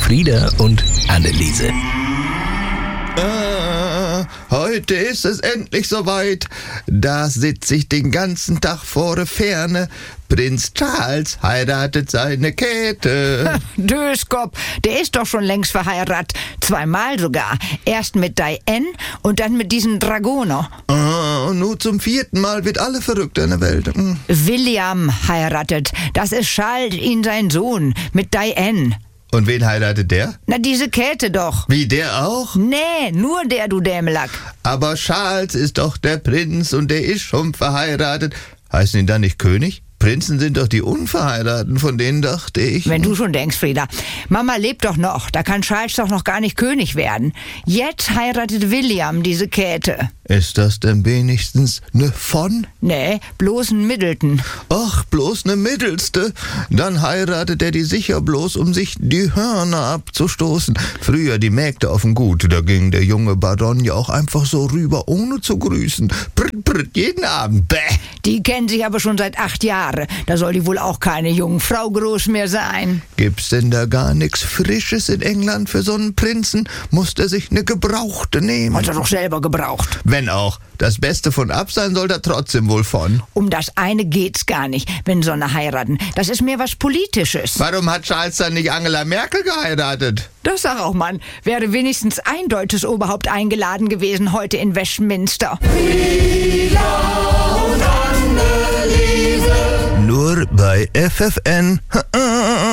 Frieda und Anneliese. Heute ist es endlich soweit. Da sitze ich den ganzen Tag vor der Ferne. Prinz Charles heiratet seine Käthe. Döskop, der ist doch schon längst verheiratet. 2-mal sogar. Erst mit Diane und dann mit diesem Dragoner. Nur zum 4. Mal wird alle verrückt in der Welt. William heiratet. Das ist Charles, sein Sohn, mit Diane. Und wen heiratet der? Na, diese Käthe doch. Wie, der auch? Nee, nur der, du Dämelack. Aber Charles ist doch der Prinz und der ist schon verheiratet. Heißen ihn dann nicht König? Prinzen sind doch die Unverheirateten, von denen dachte ich. Wenn du schon denkst, Frieda. Mama lebt doch noch, da kann Charles doch noch gar nicht König werden. Jetzt heiratet William diese Käthe. Ist das denn wenigstens ne von? Nee, bloß ein Middleton. Ach, bloß ne Mittelste. Dann heiratet er die sicher bloß, um sich die Hörner abzustoßen. Früher die Mägde auf dem Gut, da ging der junge Baron ja auch einfach so rüber, ohne zu grüßen. Pritt, pritt, jeden Abend. Bäh. Die kennen sich aber schon seit 8 Jahren. Da soll die wohl auch keine Jungfrau groß mehr sein. Gibt's denn da gar nichts Frisches in England für so einen Prinzen? Muss er sich ne Gebrauchte nehmen? Hat er doch selber gebraucht. Wenn auch. Das Beste von ab sein soll er trotzdem wohl von. Um das eine geht's gar nicht, wenn so eine heiraten. Das ist mehr was Politisches. Warum hat Charles dann nicht Angela Merkel geheiratet? Das sag auch man. Wäre wenigstens ein deutsches Oberhaupt eingeladen gewesen heute in Westminster. Nur bei FFN.